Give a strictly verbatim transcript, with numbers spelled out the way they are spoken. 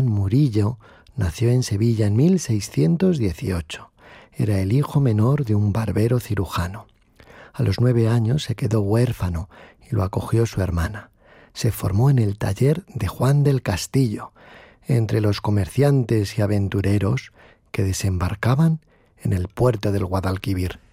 Juan Murillo nació en Sevilla en mil seiscientos dieciocho. Era el hijo menor de un barbero cirujano. A los nueve años se quedó huérfano y lo acogió su hermana. Se formó en el taller de Juan del Castillo, entre los comerciantes y aventureros que desembarcaban en el puerto del Guadalquivir.